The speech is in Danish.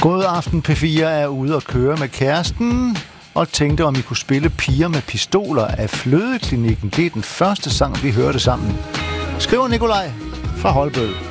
God aften, P4 er ude og køre med kæresten og tænkte, om I kunne spille Piger med pistoler af Flødeklinikken. Det er den første sang, vi hørte sammen. Skriver Nikolaj fra Holbøl.